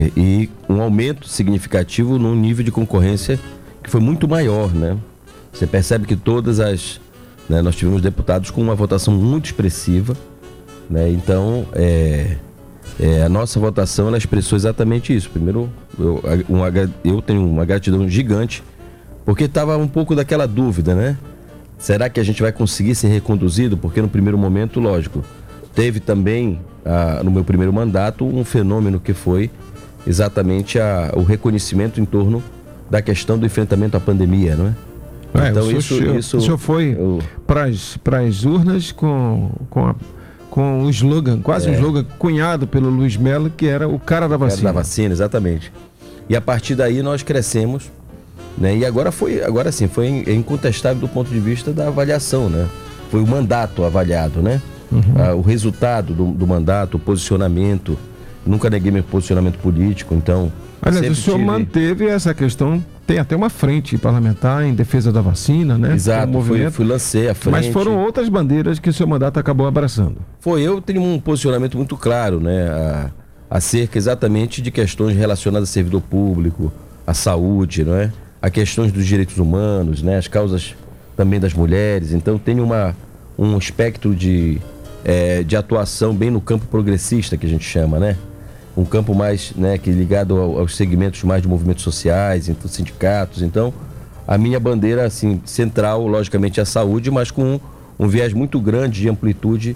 E um aumento significativo num nível de concorrência que foi muito maior, né? Você percebe que né, nós tivemos deputados com uma votação muito expressiva, né? Então, a nossa votação, ela expressou exatamente isso. Primeiro, eu tenho uma gratidão gigante, porque estava um pouco daquela dúvida, né? Será que a gente vai conseguir ser reconduzido? Porque no primeiro momento, lógico, teve também, no meu primeiro mandato, um fenômeno que foi exatamente o reconhecimento em torno da questão do enfrentamento à pandemia, não é? Então o senhor foi para as urnas com o slogan, quase um slogan cunhado pelo Luiz Melo, que era o cara da vacina. Cara da vacina, exatamente. E a partir daí nós crescemos, né? E agora sim, foi incontestável do ponto de vista da avaliação, né? Foi o mandato avaliado, né? Uhum. O resultado do mandato, o posicionamento. Nunca neguei meu posicionamento político, então... Aliás, o senhor manteve essa questão, tem até uma frente parlamentar em defesa da vacina, né? Exato, lancei a frente. Mas foram outras bandeiras que o seu mandato acabou abraçando. Eu tenho um posicionamento muito claro, né? Acerca exatamente de questões relacionadas a servidor público, à saúde, não é? A questões dos direitos humanos, né? As causas também das mulheres. Então tenho um espectro de atuação bem no campo progressista, que a gente chama, né? Um campo mais, né, que ligado aos segmentos mais de movimentos sociais, então, sindicatos. Então, a minha bandeira, assim, central, logicamente, é a saúde, mas com um viés muito grande de amplitude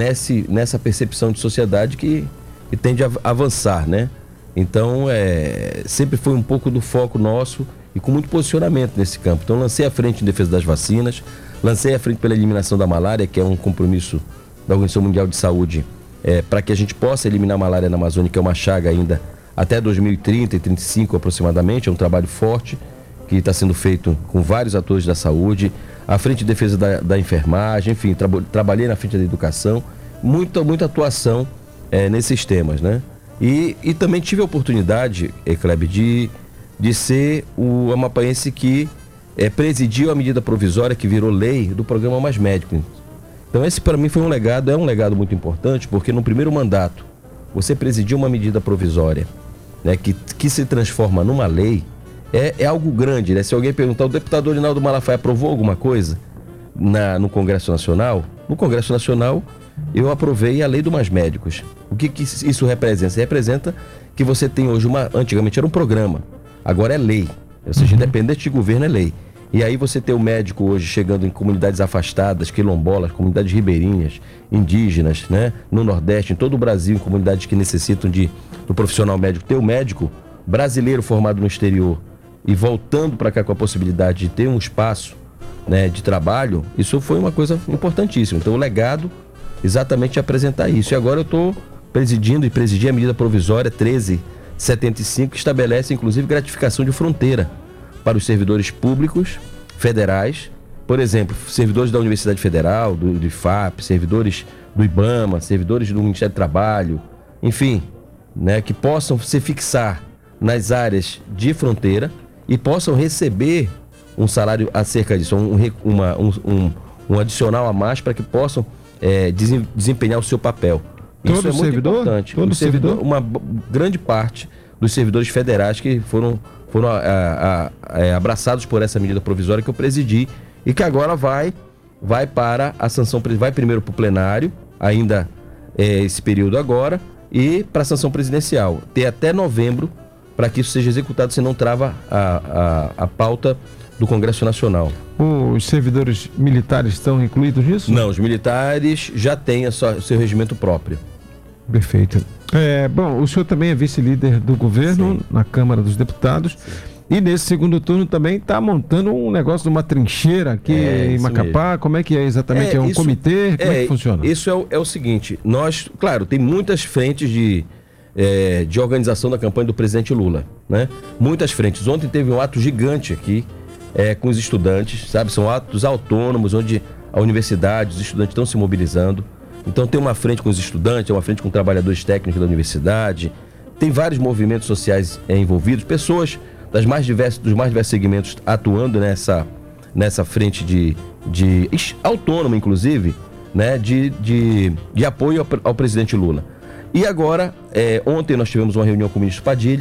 nessa percepção de sociedade que tende a avançar, né? Então, sempre foi um pouco do foco nosso e com muito posicionamento nesse campo. Então, lancei a frente em defesa das vacinas, lancei a frente pela eliminação da malária, que é um compromisso da Organização Mundial de Saúde, para que a gente possa eliminar a malária na Amazônia, que é uma chaga ainda até 2030 e 35 aproximadamente. É um trabalho forte que está sendo feito com vários atores da saúde, a frente de defesa da enfermagem, enfim, trabalhei na frente da educação, muita atuação nesses temas, né? E também tive a oportunidade, Kleber, de ser o amapaense que presidiu a medida provisória que virou lei do programa Mais Médico. Então esse para mim foi um legado muito importante, porque no primeiro mandato você presidiu uma medida provisória, né, que se transforma numa lei, é algo grande, né? Se alguém perguntar, o deputado Orinaldo Malafaia aprovou alguma coisa no Congresso Nacional? No Congresso Nacional eu aprovei a lei do Mais Médicos. O que isso representa? Isso representa que você tem hoje antigamente era um programa, agora é lei, ou seja, independente de governo é lei. E aí você tem o médico hoje chegando em comunidades afastadas, quilombolas, comunidades ribeirinhas, indígenas, né? No Nordeste, em todo o Brasil, em comunidades que necessitam do profissional médico. Ter o médico brasileiro formado no exterior e voltando para cá com a possibilidade de ter um espaço, né, de trabalho, isso foi uma coisa importantíssima. Então o legado exatamente é apresentar isso. E agora eu estou presidi a medida provisória 1375, que estabelece inclusive gratificação de fronteira para os servidores públicos federais, por exemplo, servidores da Universidade Federal, do IFAP, servidores do IBAMA, servidores do Ministério do Trabalho, enfim, né, que possam se fixar nas áreas de fronteira e possam receber um salário acerca disso, um adicional a mais para que possam desempenhar o seu papel. Isso é muito importante. Todo servidor? Uma grande parte dos servidores federais que foram abraçados por essa medida provisória que eu presidi e que agora vai para a sanção, vai primeiro para o plenário, ainda esse período agora, e para a sanção presidencial. Tem até novembro para que isso seja executado, senão trava a pauta do Congresso Nacional. Os servidores militares estão incluídos nisso? Não, os militares já têm o seu regimento próprio. Perfeito. Bom, o senhor também é vice-líder do governo, sim, na Câmara dos Deputados. Sim. E nesse segundo turno também está montando um negócio de uma trincheira aqui em Macapá. Mesmo. Como é que é exatamente? É um comitê? Como é que funciona? Isso é o seguinte, nós, claro, tem muitas frentes de organização da campanha do presidente Lula, né? Muitas frentes. Ontem teve um ato gigante aqui com os estudantes, sabe? São atos autônomos, onde a universidade, os estudantes estão se mobilizando. Então tem uma frente com os estudantes, uma frente com trabalhadores técnicos da universidade, tem vários movimentos sociais envolvidos, pessoas dos mais diversos segmentos atuando nessa frente de autônoma, inclusive, né, de apoio ao presidente Lula. E agora, ontem nós tivemos uma reunião com o ministro Padilha,